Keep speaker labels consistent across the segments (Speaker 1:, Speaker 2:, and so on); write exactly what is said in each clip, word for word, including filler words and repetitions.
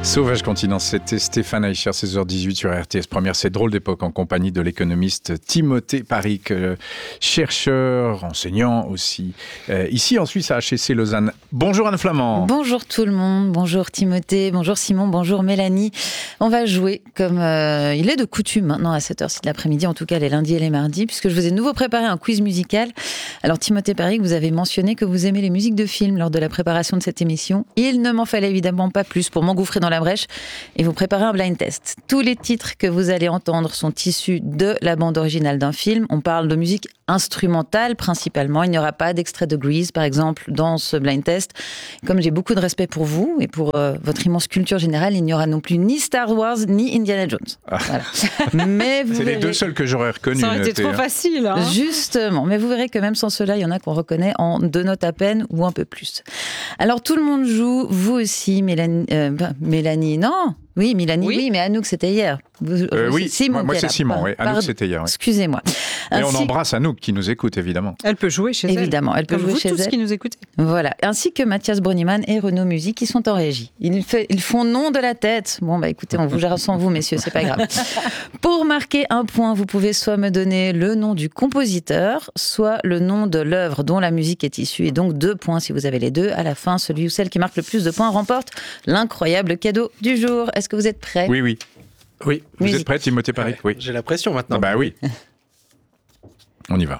Speaker 1: Sauvage Continent, c'était Stéphane Eicher, seize heures dix-huit sur R T S Première. C'est Drôle d'époque en compagnie de l'économiste Timothée Paric, euh, chercheur, enseignant aussi, euh, ici en Suisse à H E C Lausanne. Bonjour Anne Flamand.
Speaker 2: Bonjour tout le monde, bonjour Timothée, bonjour Simon, bonjour Mélanie. On va jouer comme euh, il est de coutume maintenant à cette heure-ci de l'après-midi, en tout cas les lundis et les mardis, puisque je vous ai de nouveau préparé un quiz musical. Alors Timothée Paric, vous avez mentionné que vous aimez les musiques de films lors de la préparation de cette émission. Il ne m'en fallait évidemment pas plus pour m'engouffrer dans la brèche et vous préparer un blind test. Tous les titres que vous allez entendre sont issus de la bande originale d'un film. On parle de musique instrumentale principalement. Il n'y aura pas d'extrait de Grease, par exemple, dans ce blind test. Comme j'ai beaucoup de respect pour vous et pour euh, votre immense culture générale, il n'y aura non plus ni Star Wars ni Indiana Jones. Ah. Voilà. Mais vous
Speaker 1: C'est
Speaker 2: verrez...
Speaker 1: les deux seuls que j'aurais reconnus.
Speaker 3: Ça aurait été trop facile. Hein.
Speaker 2: Justement. Mais vous verrez que même sans cela, il y en a qu'on reconnaît en deux notes à peine ou un peu plus. Alors tout le monde joue, vous aussi, Mélanie. Euh, Mélanie, non Oui, Mélanie, oui. oui, mais Anouk, c'était hier. Vous,
Speaker 1: euh, oui,
Speaker 2: Simon,
Speaker 1: moi, moi c'est Simon, oui. Anouk, c'était hier. Oui.
Speaker 2: Excusez-moi.
Speaker 1: Et
Speaker 2: Ainsi...
Speaker 1: on embrasse Anouk qui nous écoute, évidemment.
Speaker 3: Elle peut jouer chez elle.
Speaker 2: Évidemment, elle peut
Speaker 3: Comme
Speaker 2: jouer
Speaker 3: vous
Speaker 2: chez
Speaker 3: tous
Speaker 2: elle.
Speaker 3: qui nous écoutez.
Speaker 2: Voilà. Ainsi que Mathias Broniman et Renaud Musique qui sont en régie. Ils, fait, ils font nom de la tête. Bon, bah écoutez, on vous gère sans vous, messieurs, c'est pas grave. Pour marquer un point, vous pouvez soit me donner le nom du compositeur, soit le nom de l'œuvre dont la musique est issue. Et donc deux points si vous avez les deux. À la fin, celui ou celle qui marque le plus de points remporte l'incroyable cadeau du jour. Est-ce que vous êtes prêts ?
Speaker 1: Oui, oui.
Speaker 4: Oui.
Speaker 1: Vous
Speaker 2: Musique.
Speaker 1: êtes prêt, Timothée Paric ? Oui.
Speaker 4: J'ai la pression maintenant.
Speaker 1: Ah bah oui. On y va.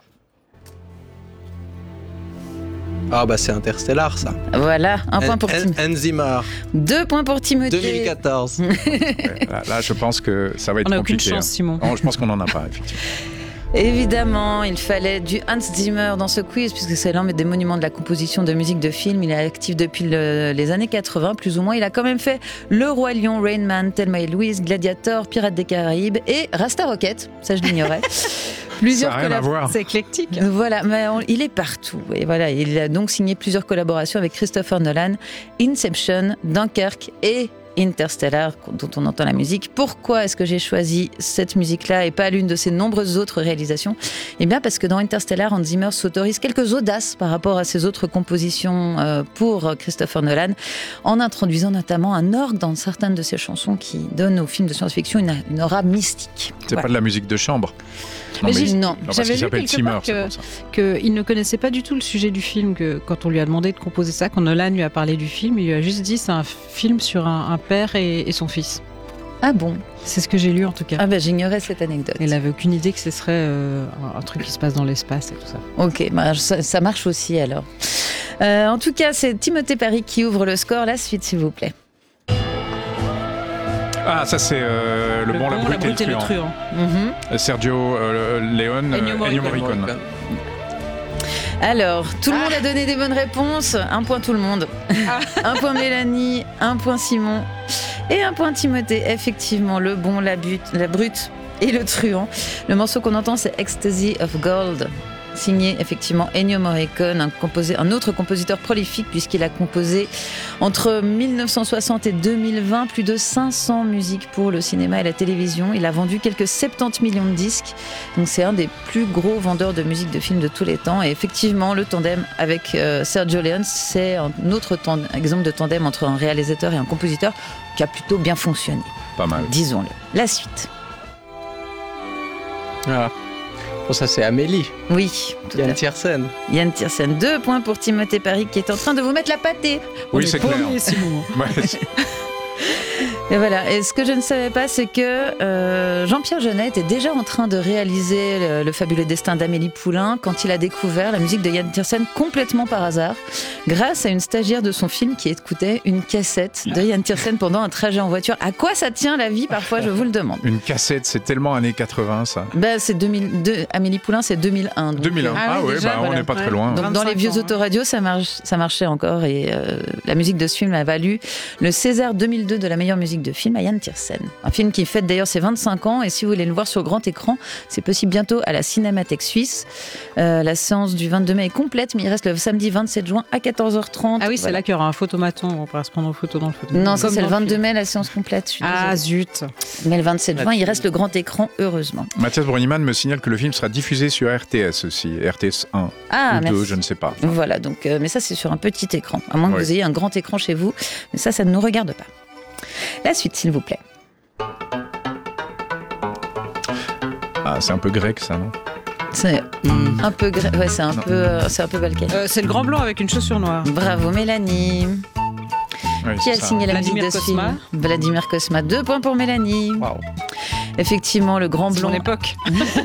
Speaker 4: Ah bah c'est Interstellar ça.
Speaker 2: Voilà, un point pour Timothée.
Speaker 4: Hans Zimmer.
Speaker 2: Deux points pour Timothée.
Speaker 4: deux mille quatorze.
Speaker 1: Ouais, là, là, je pense que ça va être
Speaker 3: On n'a
Speaker 1: compliqué.
Speaker 3: aucune chance,
Speaker 1: hein.
Speaker 3: Simon.
Speaker 1: Non, je pense qu'on n'en a pas, effectivement.
Speaker 2: Évidemment, il fallait du Hans Zimmer dans ce quiz, puisque c'est l'un des monuments de la composition de musique de film. Il est actif depuis le, les années quatre-vingts, plus ou moins. Il a quand même fait Le Roi Lion, Rain Man, Thelma et Louise, Gladiator, Pirates des Caraïbes et Rasta Rocket. Ça, je l'ignorais. Plusieurs
Speaker 1: Ça n'a rien à voir.
Speaker 3: C'est éclectique.
Speaker 2: Voilà, mais on, il est partout. Et voilà, il a donc signé plusieurs collaborations avec Christopher Nolan, Inception, Dunkerque et Interstellar, dont on entend la musique. Pourquoi est-ce que j'ai choisi cette musique-là et pas l'une de ses nombreuses autres réalisations ? Eh bien, parce que dans Interstellar, Hans Zimmer s'autorise quelques audaces par rapport à ses autres compositions euh, pour Christopher Nolan, en introduisant notamment un orgue dans certaines de ses chansons qui donnent au film de science-fiction une, une aura mystique.
Speaker 1: C'est
Speaker 2: Voilà.
Speaker 1: pas de la musique de chambre.
Speaker 3: Mais
Speaker 1: mais
Speaker 3: j'ai-
Speaker 2: non.
Speaker 1: non, parce
Speaker 3: J'avais
Speaker 1: qu'il
Speaker 3: lu
Speaker 1: s'appelle
Speaker 3: quelque
Speaker 1: Zimmer,
Speaker 3: part
Speaker 1: c'est
Speaker 3: que-
Speaker 1: pour ça.
Speaker 3: qu'il ne connaissait pas du tout le sujet du film, que quand on lui a demandé de composer ça, quand Nolan lui a parlé du film, il lui a juste dit c'est un film sur un, un père et, et son fils.
Speaker 2: Ah bon ?
Speaker 3: C'est ce que j'ai lu en tout cas.
Speaker 2: Ah ben j'ignorais cette anecdote.
Speaker 3: Il n'avait aucune idée que ce serait euh, un truc qui se passe dans l'espace et tout ça.
Speaker 2: Ok, bah, ça, ça marche aussi alors. Euh, en tout cas, c'est Timothée Paric qui ouvre le score. La suite, s'il vous plaît.
Speaker 1: Ah, ça c'est euh, le, bon, la brute et le truand.
Speaker 2: Mhm.
Speaker 1: Sergio euh, Leone,
Speaker 3: Ennio
Speaker 1: euh, Ennio
Speaker 3: Morricone.
Speaker 1: Morricone.
Speaker 2: Alors, tout le monde a donné des bonnes réponses. Un point tout le monde. Un point Mélanie, un point Simon et un point Timothée. Effectivement, le bon, la, but, la brute et le truand. Le morceau qu'on entend, c'est Ecstasy of Gold, signé effectivement Ennio Morricone, un, composé, un autre compositeur prolifique puisqu'il a composé entre mille neuf cent soixante et deux mille vingt plus de cinq cents musiques pour le cinéma et la télévision. Il a vendu quelques soixante-dix millions de disques, donc c'est un des plus gros vendeurs de musique de films de tous les temps. Et effectivement, le tandem avec euh, Sergio Leone, c'est un autre tandem, exemple de tandem entre un réalisateur et un compositeur qui a plutôt bien fonctionné,
Speaker 1: Pas mal.
Speaker 2: disons-le. La suite.
Speaker 4: Ah. Bon, ça c'est Amélie.
Speaker 2: Oui, tout à
Speaker 4: Yann
Speaker 2: fait.
Speaker 4: Tiersen.
Speaker 2: Yann Tiersen, deux points pour Timothée Paric qui est en train de vous mettre la pâtée.
Speaker 1: Oui, c'est clair.
Speaker 3: Simon.
Speaker 1: Ouais, c'est-
Speaker 2: Et voilà. Et ce que je ne savais pas, c'est que euh, Jean-Pierre Jeunet était déjà en train de réaliser le, le fabuleux destin d'Amélie Poulain quand il a découvert la musique de Yann Tiersen complètement par hasard, grâce à une stagiaire de son film qui écoutait une cassette de Yann Tiersen pendant un trajet en voiture. À quoi ça tient la vie, parfois, je vous le demande.
Speaker 1: Une cassette, c'est tellement années quatre-vingts, ça.
Speaker 2: Ben, c'est deux mille deux, Amélie Poulain, c'est deux mille un. donc,
Speaker 1: deux mille un.
Speaker 2: euh,
Speaker 1: Ah,
Speaker 3: oui,
Speaker 1: ouais,
Speaker 3: déjà,
Speaker 1: bah, on
Speaker 3: voilà.
Speaker 1: n'est pas très
Speaker 3: Ouais.
Speaker 1: loin.
Speaker 2: Donc, dans les
Speaker 3: vingt-cinq
Speaker 2: vieux
Speaker 3: ans, hein.
Speaker 2: autoradios, ça, marche, ça marchait encore. Et euh, la musique de ce film a valu le César deux mille deux de la meilleure musique de film à Yann Tiersen. Un film qui fête d'ailleurs ses vingt-cinq ans. Et si vous voulez le voir sur grand écran, c'est possible bientôt à la Cinémathèque suisse. Euh, la séance du vingt-deux mai est complète, mais il reste le samedi vingt-sept juin à quatorze heures trente.
Speaker 3: Ah oui, c'est
Speaker 2: Voilà.
Speaker 3: là qu'il y aura un photomaton, on pourra se prendre en photo dans le photomaton.
Speaker 2: Non, ça
Speaker 3: Comme
Speaker 2: c'est le
Speaker 3: dans
Speaker 2: vingt-deux
Speaker 3: film.
Speaker 2: mai, la séance complète. Je suis
Speaker 3: Ah
Speaker 2: désolée.
Speaker 3: zut.
Speaker 2: Mais le vingt-sept juin, il reste le grand écran, heureusement.
Speaker 1: Mathias Broniman me signale que le film sera diffusé sur R T S aussi. R T S un
Speaker 2: Ah,
Speaker 1: ou deux,
Speaker 2: merci.
Speaker 1: je ne sais pas.
Speaker 2: Voilà, donc, euh, mais ça c'est sur un petit écran, à moins que
Speaker 1: Oui.
Speaker 2: vous ayez un grand écran chez vous, mais ça, ça ne nous regarde pas. La suite, s'il vous plaît.
Speaker 1: Ah, c'est un peu grec, ça, non?
Speaker 2: C'est
Speaker 4: Hmm.
Speaker 2: un peu, gré- ouais, c'est un peu, euh, c'est un peu balkanique.
Speaker 3: Euh, c'est le grand blanc avec une chaussure noire.
Speaker 2: Bravo Mélanie.
Speaker 1: Oui,
Speaker 2: Qui a
Speaker 1: c'est ça.
Speaker 2: signé la
Speaker 3: Vladimir
Speaker 2: musique de ce
Speaker 3: Cosma.
Speaker 2: film? Vladimir Cosma. Deux points pour Mélanie.
Speaker 4: Waouh.
Speaker 2: Effectivement, le grand
Speaker 3: C'est
Speaker 2: blond.
Speaker 3: mon époque.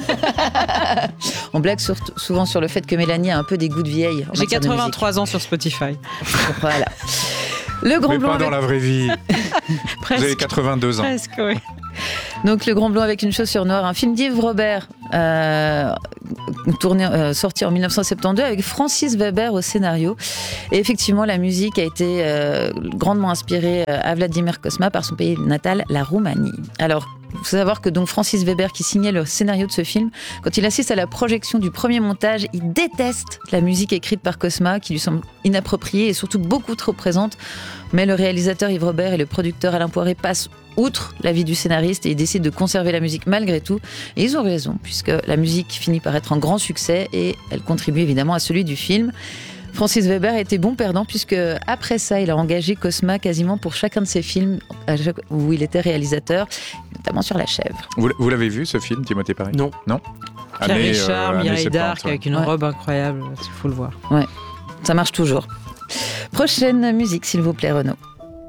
Speaker 2: On blague surtout- souvent sur le fait que Mélanie a un peu des goûts de vieille. en
Speaker 3: J'ai
Speaker 2: matière de musique.
Speaker 3: quatre-vingt-trois ans sur Spotify.
Speaker 2: Voilà. Le grand
Speaker 1: Mais
Speaker 2: blond
Speaker 1: pas dans
Speaker 2: avec...
Speaker 1: la vraie vie.
Speaker 3: Presque.
Speaker 1: Vous avez quatre-vingt-deux ans.
Speaker 3: Presque, oui.
Speaker 2: Donc le grand blond avec une chaussure noire, un film d'Yves Robert, euh, tourné, euh, sorti en dix-neuf cent soixante-douze avec Francis Weber au scénario. Et effectivement, la musique a été euh, grandement inspirée euh, à Vladimir Cosma par son pays natal, la Roumanie. Alors, il faut savoir que donc Francis Weber, qui signait le scénario de ce film, quand il assiste à la projection du premier montage, il déteste la musique écrite par Cosma, qui lui semble inappropriée et surtout beaucoup trop présente. Mais le réalisateur Yves Robert et le producteur Alain Poiré passent outre l'avis du scénariste et ils décident de conserver la musique malgré tout. Et ils ont raison, puisque la musique finit par être un grand succès et elle contribue évidemment à celui du film. Francis Weber a été bon perdant puisque après ça, il a engagé Cosma quasiment pour chacun de ses films où il était réalisateur, notamment sur La Chèvre.
Speaker 1: Vous, vous l'avez vu, ce film, Timothée Paris?
Speaker 4: Non.
Speaker 1: Non.
Speaker 3: Pierre
Speaker 1: Année, euh,
Speaker 3: Richard,
Speaker 1: année
Speaker 3: Mireille
Speaker 1: soixante-dix,
Speaker 3: Darc
Speaker 1: ouais.
Speaker 3: avec une
Speaker 2: Ouais.
Speaker 3: robe incroyable. Il faut le voir.
Speaker 2: Ça marche toujours. Prochaine musique, s'il vous plaît, Renaud.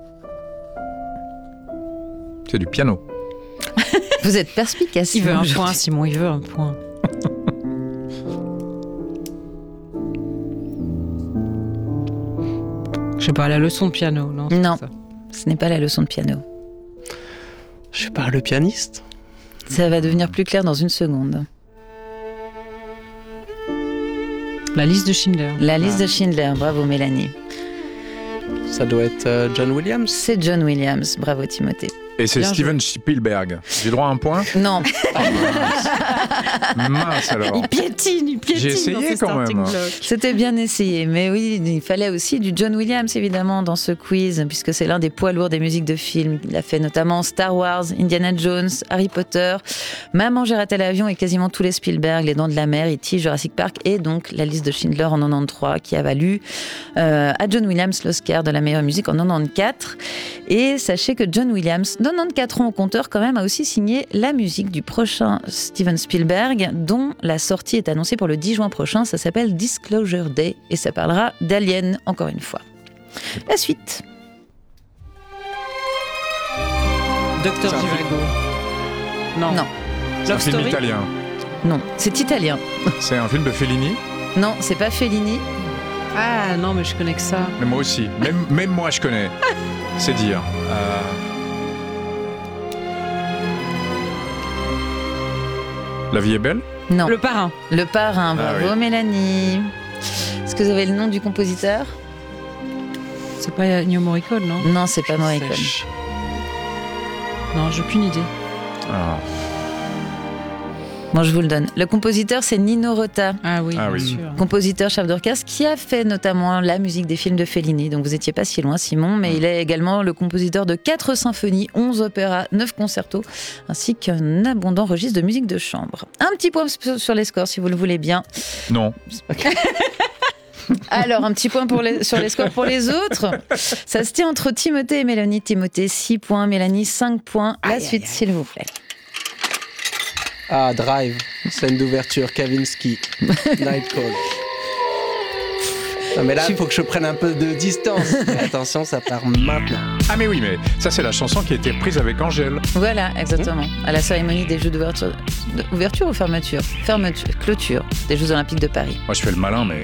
Speaker 1: C'est du piano.
Speaker 2: Vous êtes perspicace.
Speaker 3: Il veut un
Speaker 2: aujourd'hui.
Speaker 3: point, Simon, il veut un point. Je sais pas, la leçon de piano, non? c'est
Speaker 2: Non.
Speaker 3: ça.
Speaker 2: Ce n'est pas la leçon de piano.
Speaker 4: Je sais pas, le pianiste.
Speaker 2: Ça va devenir plus clair dans une seconde.
Speaker 3: La liste de Schindler.
Speaker 2: La liste de Schindler. Bravo, Mélanie.
Speaker 4: Ça doit être euh, John Williams.
Speaker 2: C'est John Williams. Bravo, Timothée.
Speaker 1: Et c'est
Speaker 3: Bien
Speaker 1: Steven Spielberg. J'ai droit à un point?
Speaker 2: Non,
Speaker 1: Mince alors.
Speaker 3: Il piétine, il piétine.
Speaker 1: J'ai essayé
Speaker 3: dans ses
Speaker 1: quand même.
Speaker 3: starting blocks.
Speaker 2: c'était bien essayé. Mais oui, il fallait aussi du John Williams, évidemment, dans ce quiz, puisque c'est l'un des poids lourds des musiques de films. Il a fait notamment Star Wars, Indiana Jones, Harry Potter, Maman, j'ai raté l'avion et quasiment tous les Spielberg, Les Dents de la Mer, E T, Jurassic Park et donc la liste de Schindler en quatre-vingt-treize qui a valu euh, à John Williams l'Oscar de la meilleure musique en quatre-vingt-quatorze. Et sachez que John Williams, quatre-vingt-quatorze ans au compteur quand même, a aussi signé la musique du prochain Steven Spielberg, dont la sortie est annoncée pour le dix juin prochain. Ça s'appelle Disclosure Day et ça parlera d'Alien, encore une fois. La suite.
Speaker 3: Docteur
Speaker 1: C'est un
Speaker 3: Givago. Non.
Speaker 2: Non.
Speaker 1: C'est un
Speaker 3: Love
Speaker 1: film
Speaker 3: Story.
Speaker 1: italien.
Speaker 2: Non, c'est italien.
Speaker 1: C'est un film de Fellini.
Speaker 2: Non, c'est pas Fellini.
Speaker 3: Ah non, mais je connais que ça.
Speaker 1: Mais moi aussi. Même, même moi, je connais. C'est dire. Euh, La vie est belle?
Speaker 2: Non, le,
Speaker 3: Le parrain.
Speaker 2: parrain.
Speaker 1: Ah
Speaker 2: Bravo,
Speaker 1: oui.
Speaker 2: Mélanie. Est-ce que vous avez le nom du compositeur?
Speaker 3: C'est pas Ennio Morricone, non?
Speaker 2: Non, c'est pas Morricone.
Speaker 4: Sèche.
Speaker 3: Non, j'ai aucune idée.
Speaker 1: Ah.
Speaker 2: Bon, je vous le donne. Le compositeur, c'est Nino Rota.
Speaker 3: Ah oui,
Speaker 1: Ah
Speaker 3: bien
Speaker 1: oui.
Speaker 3: sûr.
Speaker 2: Compositeur, chef d'orchestre, qui a fait notamment la musique des films de Fellini. Donc vous étiez pas si loin, Simon, mais il est également le compositeur de quatre symphonies, onze opéras, neuf concertos, ainsi qu'un abondant registre de musique de chambre. Un petit point sur les scores, si vous le voulez bien.
Speaker 1: Non.
Speaker 2: Alors, un petit point pour les- sur les scores pour les autres. Ça se tient entre Timothée et Mélanie. Timothée, six points. Mélanie, cinq points. La
Speaker 4: Aïe,
Speaker 2: suite,
Speaker 4: aïe, aïe.
Speaker 2: s'il vous plaît.
Speaker 4: Ah, Drive. Scène d'ouverture, Kavinsky. Night Call. Non, mais là, il faut que je prenne un peu de distance. Mais attention, ça part maintenant.
Speaker 1: Ah mais oui, mais ça c'est la chanson qui a été reprise avec Angèle.
Speaker 2: Voilà, exactement. À la cérémonie des Jeux d'ouverture. de- Ouverture ou fermeture Fermeture. Clôture des Jeux Olympiques de Paris.
Speaker 1: Moi je fais le malin, mais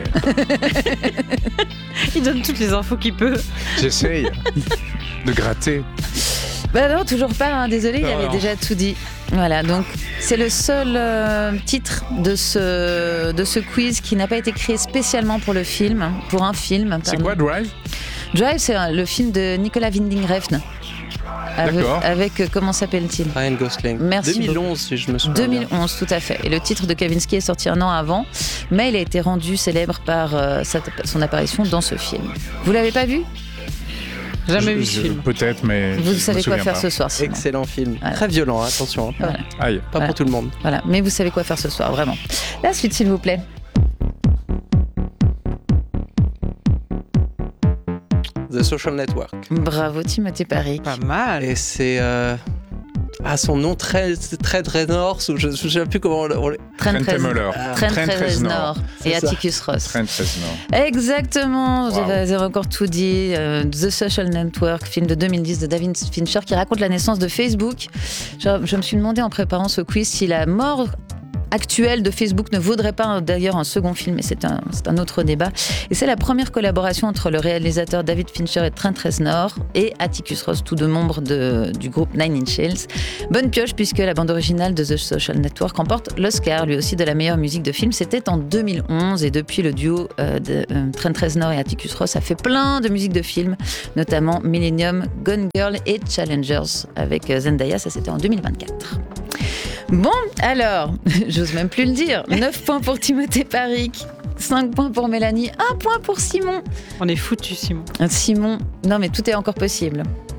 Speaker 3: Il donne toutes les infos qu'il peut.
Speaker 1: j'essaye de gratter.
Speaker 2: Bah non, toujours pas, hein, désolé, il
Speaker 1: Non,
Speaker 2: avait
Speaker 1: non.
Speaker 2: déjà tout dit. Voilà, donc c'est le seul euh, titre de ce, de ce quiz qui n'a pas été créé spécialement pour le film, pour un film.
Speaker 1: C'est
Speaker 2: pardon.
Speaker 1: quoi Drive?
Speaker 2: Drive, c'est euh, le film de Nicolas Winding Refn. Avec,
Speaker 1: D'accord.
Speaker 2: avec euh, comment s'appelle-t-il
Speaker 4: Ryan Gosling.
Speaker 2: Merci
Speaker 4: deux mille onze, si je me souviens.
Speaker 2: deux mille
Speaker 4: bien.
Speaker 2: onze, tout à fait. Et le titre de Kavinsky est sorti un an avant, mais il a été rendu célèbre par euh, sa- son apparition dans ce film. Vous l'avez pas vu?
Speaker 3: Jamais
Speaker 1: Je-
Speaker 3: vu ce
Speaker 1: je-
Speaker 3: film.
Speaker 1: Peut-être, mais
Speaker 2: Vous
Speaker 1: je me
Speaker 2: savez quoi
Speaker 1: souviens
Speaker 2: faire
Speaker 1: pas.
Speaker 2: ce soir, Simon.
Speaker 4: Excellent film.
Speaker 2: Voilà.
Speaker 4: Très violent, attention. hein.
Speaker 2: Voilà.
Speaker 1: Aïe.
Speaker 4: Pas
Speaker 2: Voilà.
Speaker 4: pour tout le monde.
Speaker 2: Voilà, mais vous savez quoi faire ce soir, vraiment. La suite, s'il vous plaît.
Speaker 4: The Social Network.
Speaker 2: Bravo Timothée Paric.
Speaker 3: Pas mal.
Speaker 4: Et c'est... Euh... Ah, son nom très très Reznor, ou je ne sais plus comment on le...
Speaker 2: Trent
Speaker 1: Reznor.
Speaker 2: Trent Reznor et Atticus Ross.
Speaker 1: Trent Reznor.
Speaker 2: Exactement, vous
Speaker 1: Wow.
Speaker 2: avez encore tout dit. Euh, The Social Network, film de deux mille dix de David Fincher qui raconte la naissance de Facebook. Je, je me suis demandé en préparant ce quiz si la mort actuelle de Facebook ne vaudrait pas d'ailleurs un second film, mais c'est un, c'est un autre débat. Et c'est la première collaboration entre le réalisateur David Fincher et Trent Reznor et Atticus Ross, tous deux membres de, du groupe Nine Inch Nails. Bonne pioche puisque la bande originale de The Social Network remporte l'Oscar, lui aussi, de la meilleure musique de film. C'était en deux mille onze et depuis le duo euh, de euh, Trent Reznor et Atticus Ross a fait plein de musiques de films, notamment Millennium, Gone Girl et Challengers avec Zendaya, ça c'était en deux mille vingt-quatre. Bon, alors, j'ose même plus le dire. neuf points pour Timothée Paric, cinq points pour Mélanie, un point pour Simon.
Speaker 3: On est foutu, Simon.
Speaker 2: Simon, non mais tout est encore possible.